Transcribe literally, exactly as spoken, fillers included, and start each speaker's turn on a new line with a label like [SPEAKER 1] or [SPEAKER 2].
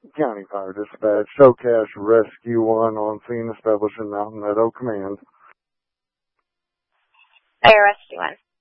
[SPEAKER 1] County Fire Dispatch, SoCash Rescue one on scene, establishing Mountain Meadow Command.
[SPEAKER 2] Fire Rescue one.